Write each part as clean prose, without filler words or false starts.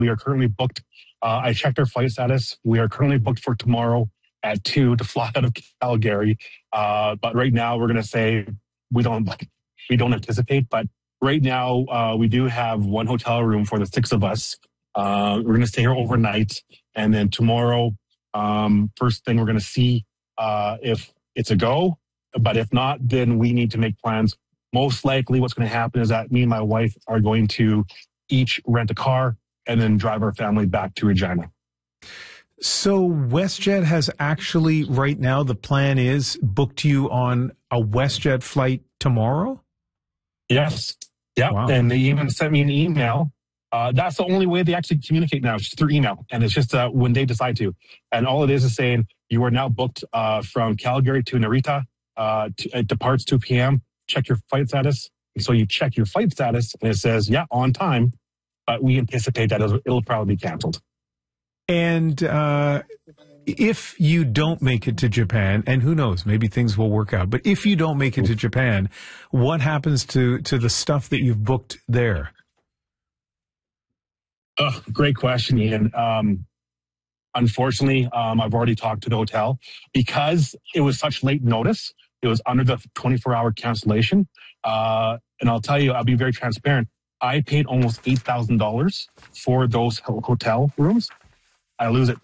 We are currently booked. I checked our flight status. We are currently booked for tomorrow at 2 to fly out of Calgary. But right now we're going to say we don't anticipate. But right now we do have one hotel room for the 6 of us. We're going to stay here overnight, and then tomorrow, first thing we're going to see if it's a go. But if not, then we need to make plans. Most likely, what's going to happen is that me and my wife are going to each rent a car and then drive our family back to Regina. So WestJet has actually, right now, the plan is booked you on a WestJet flight tomorrow? Yes. Yeah. Wow. And they even sent me an email. That's the only way they actually communicate now, just through email. And it's just when they decide to. And all it is saying, you are now booked from Calgary to Narita. It departs 2 p.m. Check your flight status. And so you check your flight status, and it says, yeah, on time. But we anticipate that it'll probably be canceled. And if you don't make it to Japan, and who knows, maybe things will work out. But if you don't make it to Japan, what happens to the stuff that you've booked there? Great question, Ian. Unfortunately, I've already talked to the hotel because it was such late notice. It was under the 24-hour cancellation. And I'll tell you, I'll be very transparent. I paid almost $8,000 for those hotel rooms. I lose it.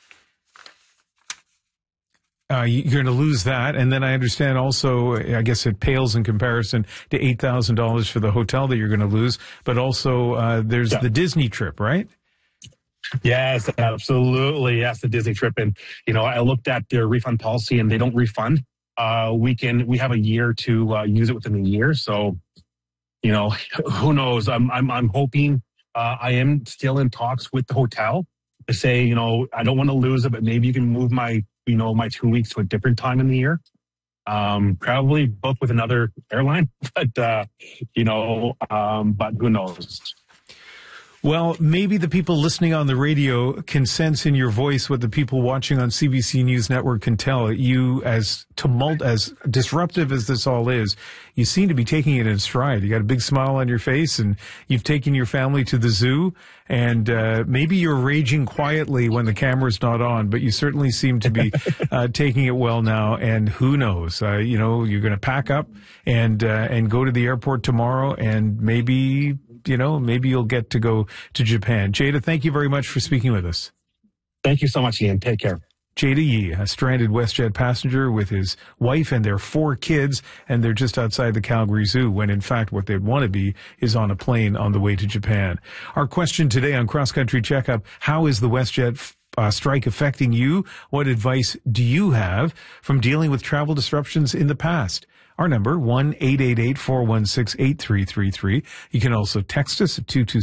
You're going to lose that. And then I understand also, I guess it pales in comparison to $8,000 for the hotel that you're going to lose. But also there's the Disney trip, right? Yes, absolutely. Yes, the Disney trip. And, I looked at their refund policy and they don't refund. We have a year to use it within a year. So, who knows? I'm hoping I am still in talks with the hotel to say, I don't want to lose it, but maybe you can move my 2 weeks to a different time in the year. Probably book with another airline, but but who knows? Well, maybe the people listening on the radio can sense in your voice what the people watching on CBC News Network can tell. You, as disruptive as this all is, you seem to be taking it in stride. You got a big smile on your face, and you've taken your family to the zoo, and maybe you're raging quietly when the camera's not on, but you certainly seem to be taking it well now, and who knows? You're going to pack up and go to the airport tomorrow, and maybe you'll get to go to Japan. Jada, thank you very much for speaking with us. Thank you so much, Ian. Take care. Jada Yee, a stranded WestJet passenger with his wife and their 4 kids, and they're just outside the Calgary Zoo when, in fact, what they'd want to be is on a plane on the way to Japan. Our question today on Cross Country Checkup, how is the WestJet strike affecting you? What advice do you have from dealing with travel disruptions in the past? Our number, 1-888-416-8333. You can also text us at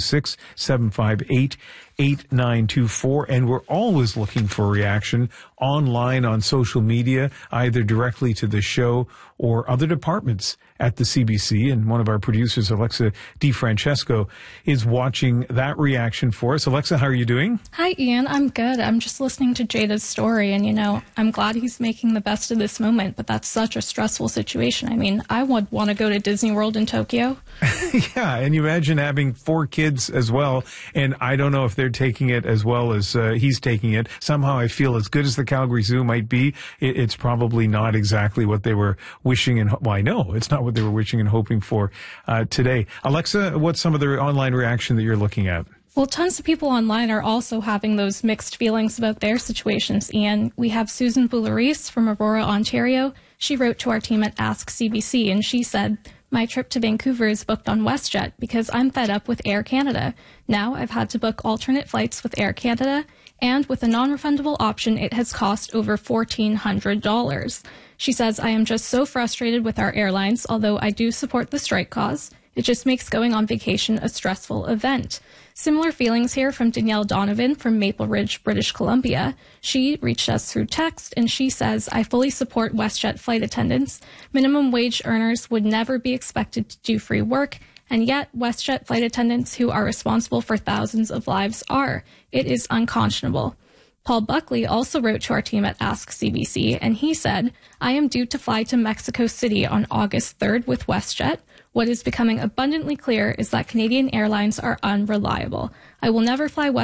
226-758-8924. And we're always looking for a reaction online on social media, either directly to the show or other departments at the CBC. And one of our producers, Alexa DiFrancesco, is watching that reaction for us. Alexa, how are you doing? Hi, Ian. I'm good. I'm just listening to Jada's story, and, I'm glad he's making the best of this moment, but that's such a stressful situation. I mean, I would want to go to Disney World in Tokyo. Yeah, and you imagine having 4 kids as well, and I don't know if they're taking it as well as he's taking it. Somehow I feel as good as the Calgary Zoo might be, it's probably not exactly what they were wishing and, I know it's not what they were wishing and hoping for today. Alexa, what's some of the online reaction that you're looking at? Well, tons of people online are also having those mixed feelings about their situations. And we have Susan Boularice from Aurora, Ontario. She wrote to our team at Ask CBC, and she said, my trip to Vancouver is booked on WestJet because I'm fed up with Air Canada. Now I've had to book alternate flights with Air Canada, and with a non-refundable option, it has cost over $1,400. She says, I am just so frustrated with our airlines, although I do support the strike cause. It just makes going on vacation a stressful event. Similar feelings here from Danielle Donovan from Maple Ridge, British Columbia. She reached us through text, and she says, I fully support WestJet flight attendants. Minimum wage earners would never be expected to do free work, and yet WestJet flight attendants who are responsible for thousands of lives are. It is unconscionable. Paul Buckley also wrote to our team at Ask CBC, and he said, I am due to fly to Mexico City on August 3rd with WestJet. What is becoming abundantly clear is that Canadian airlines are unreliable. I will never fly